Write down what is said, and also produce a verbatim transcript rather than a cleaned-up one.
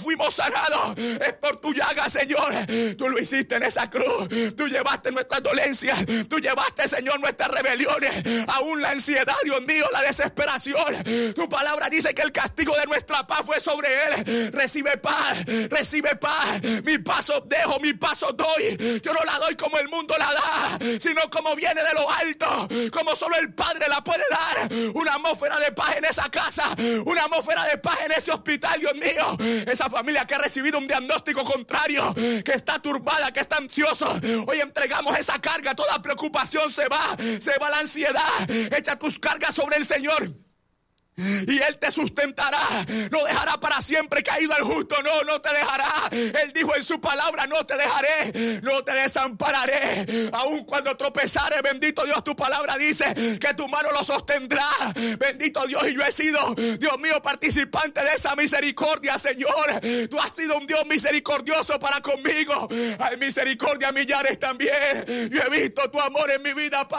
fuimos sanados es por tu llaga, Señor. Tú lo hiciste en esa cruz. Tú llevaste nuestras dolencias. Tú llevaste, Señor, nuestras rebeliones. Aún la ansiedad, Dios mío, la desesperación. Tu palabra dice que el castigo de nuestra paz fue sobre él. Recibe paz, recibe paz. Mi paso dejo, mi paso doy. Yo no la doy como el mundo la da, sino como viene de lo alto, como solo el Padre la puede dar. Una atmósfera de paz en esa casa, una atmósfera de paz en ese hospital, Dios mío. Esa familia que ha recibido un diagnóstico contrario, que está turbada, que está ansioso, hoy entregamos esa carga. Toda preocupación se va, se va la ansiedad. Echa tus cargas sobre el Señor y Él te sustentará. No dejará para siempre caído al justo. No, no te dejará. Él dijo en su palabra: no te dejaré, no te desampararé. Aun cuando tropezare, bendito Dios, tu palabra dice que tu mano lo sostendrá. Bendito Dios, y yo he sido, Dios mío, participante de esa misericordia, Señor. Tú has sido un Dios misericordioso para conmigo. Hay misericordia millares también. Yo he visto tu amor en mi vida, Padre.